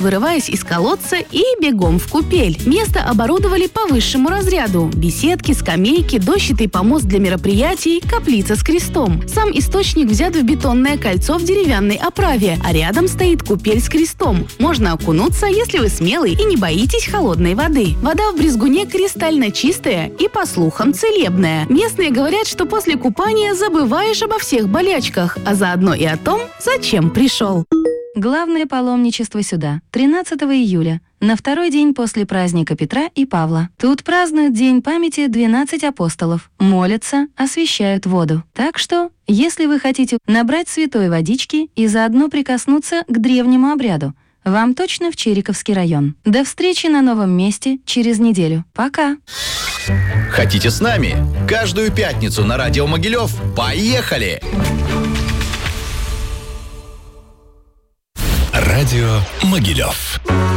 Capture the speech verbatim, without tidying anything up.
вырываясь из колодца и бегом в купель. Место оборудовали по высшему разряду. Беседки, скамейки, дощатый помост для мероприятий, каплица с крестом. Сам источник взят в бетонное кольцо в деревянной оправе, а рядом стоит купель с крестом. Можно окунуться, если вы смелый и не боитесь холодной воды. Вода в брезгуне кристально чистая и, по слухам, целебная. Местные говорят, что после купания забываешь обо всех болячках, а заодно и о том, зачем пришел. Главное паломничество сюда, тринадцатого июля, на второй день после праздника Петра и Павла. Тут празднуют День памяти двенадцать апостолов, молятся, освящают воду. Так что, если вы хотите набрать святой водички и заодно прикоснуться к древнему обряду, вам точно в Чириковский район. До встречи на новом месте через неделю. Пока! Хотите с нами? Каждую пятницу на радио Могилев. Поехали! Радио Могилев.